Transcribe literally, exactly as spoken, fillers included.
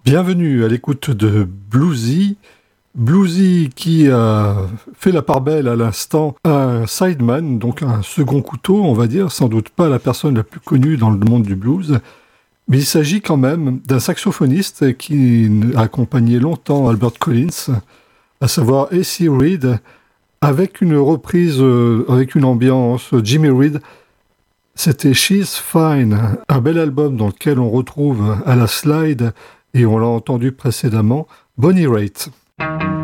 Bienvenue à l'écoute de Bluesy. Bluesy qui a fait la part belle à l'instant à un sideman, donc un second couteau, on va dire, sans doute pas la personne la plus connue dans le monde du blues, mais il s'agit quand même d'un saxophoniste qui a accompagné longtemps Albert Collins, à savoir A C Reed, avec une reprise, euh, avec une ambiance Jimmy Reed. C'était She's Fine, un bel album dans lequel on retrouve à la slide, et on l'a entendu précédemment, Bonnie Raitt.